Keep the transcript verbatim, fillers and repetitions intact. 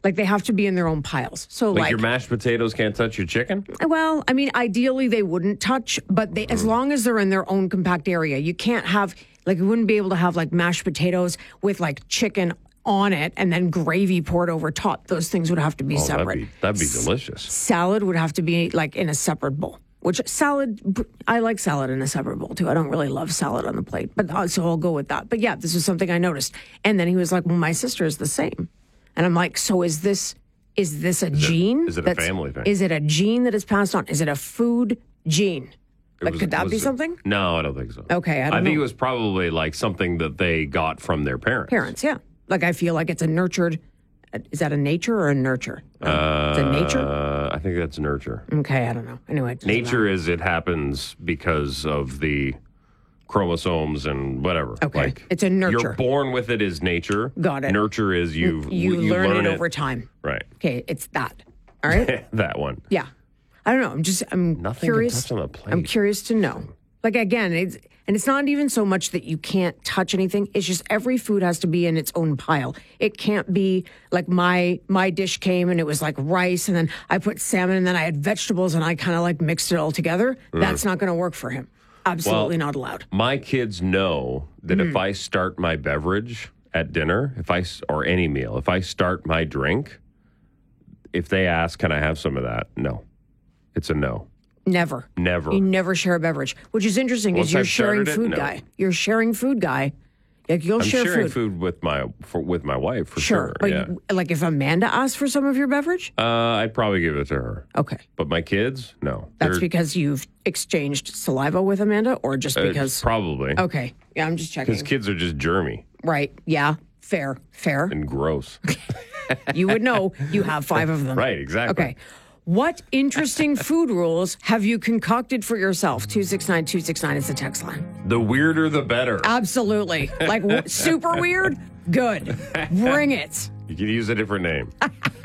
Like, they have to be in their own piles. So, Like, like, your mashed potatoes can't touch your chicken? well, I mean, ideally they wouldn't touch, but they, as long as they're in their own compact area, you can't have, like, you wouldn't be able to have, like, mashed potatoes with, like, chicken on it and then gravy poured over top. Those things would have to be Oh, separate. that'd be, that'd be delicious. Salad would have to be, like, in a separate bowl. Which salad, I like salad in a separate bowl too. I don't really love salad on the plate, but uh, so I'll go with that. But yeah, this is something I noticed. And then he was like, well, my sister is the same. And I'm like, so is this, is this a Is it- gene? is it a that's- family thing? Is it a gene that is passed on? Is it a food gene? It Like, was- could that was be it- something? No, I don't think so. Okay, I don't think know. it was probably like something that they got from their parents. Parents, yeah. Like, I feel like it's a nurtured, is that a nature or a nurture? Uh, it's a nature? I think that's nurture. Okay, I don't know. Anyway. it doesn't Nature matter. is it happens because of the chromosomes and whatever. Okay. Like, It's a nurture. You're born with it is nature. Got it. Nurture is you've, You, you learn, it over time. Right. Okay, it's that. All right? That one. Yeah. I don't know. I'm just, I'm Nothing curious. can touch on the plate. I'm curious to know. Like, again, it's, and it's not even so much that you can't touch anything. It's just every food has to be in its own pile. It can't be like my, my dish came and it was like rice and then I put salmon and then I had vegetables and I kind of like mixed it all together. That's not going to work for him. Absolutely Well, not allowed. My kids know that Mm. if I start my beverage at dinner, if I s- or any meal, if I start my drink, if they ask, "Can I have some of that?" No, it's a no. Never. Never. You never share a beverage, which is interesting Once is you're I've sharing started it, food no. guy. You're sharing food guy. Like, you'll I'm share sharing food. food, with my for, with my wife for Sure. sure. But yeah. you- like, if Amanda asks for some of your beverage, uh, I'd probably give it to her. okay. But my kids, no. That's They're- because you've exchanged saliva with Amanda, or just uh, because? probably Okay, yeah, I'm just checking. because kids are just germy Right? Yeah, fair, fair. and gross. You would know. You have five of them. Right, exactly. Okay. What interesting food rules have you concocted for yourself? two six nine two six nine is the text line. The weirder, the better. Absolutely. Like, w- super weird? Good. Bring it. You could use a different name.